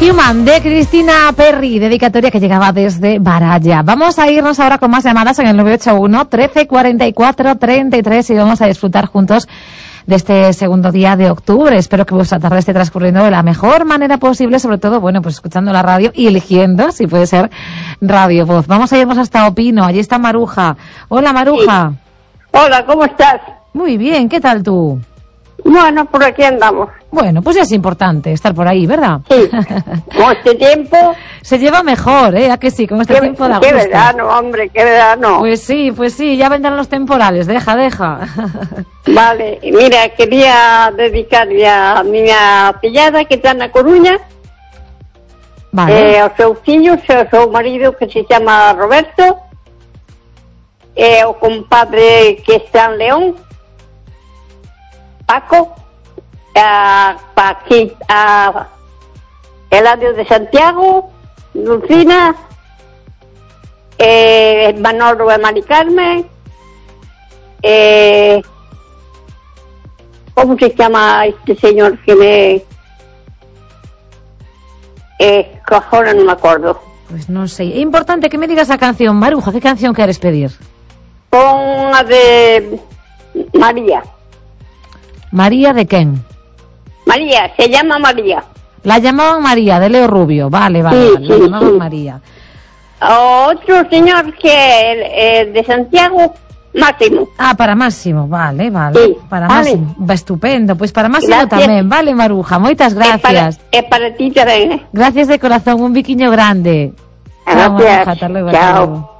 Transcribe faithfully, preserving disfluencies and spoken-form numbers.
Human de Cristina Perry, dedicatoria que llegaba desde Baralla. Vamos a irnos ahora con más llamadas en el nueve ocho uno, trece cuarenta y cuatro, treinta y tres y vamos a disfrutar juntos de este segundo día de octubre. Espero que vuestra tarde esté transcurriendo de la mejor manera posible, sobre todo, bueno, pues escuchando la radio y eligiendo, si puede ser, Radio Voz. Vamos a irnos hasta Opino, allí está Maruja. Hola, Maruja. Sí. Hola, ¿cómo estás? Muy bien, ¿qué tal tú? Bueno, por aquí andamos. Bueno, pues es importante estar por ahí, ¿verdad? Sí. Con este tiempo... Se lleva mejor, ¿eh? ¿A que sí? Con este qué, tiempo da Qué gusto. verano, hombre, qué verano. Pues sí, pues sí, ya vendrán los temporales. Deja, deja. Vale, mira, quería dedicarle a mi pillada que está en La Coruña. Vale. Eh, ao seu fillo, ao seu marido que se chama Roberto. Eh, o compadre que está en León. Paco, a, aquí, a Eladio de Santiago, Lucina, eh, Manolo de Mari Carmen, eh, ¿cómo se llama este señor que me... Eh, ahora no me acuerdo. Pues no sé. Es importante que me digas la canción, Maruja. ¿Qué canción quieres pedir? Con la de María. María de Ken. María, se llama María. La llamaban María, de Leo Rubio. Vale, vale, Sí, vale. La sí, llamaban sí. María. Otro señor que eh, de Santiago, Máximo. Ah, para Máximo. Vale, vale. Sí, Para vale. Máximo. Va estupendo. Pues para Máximo Gracias. también. Vale, Maruja. Muchas Es para, gracias. es para ti también, ¿eh? Gracias de corazón. Un biquiño grande. Chao, Gracias. Maruja. Hasta luego. Hasta Chao. luego.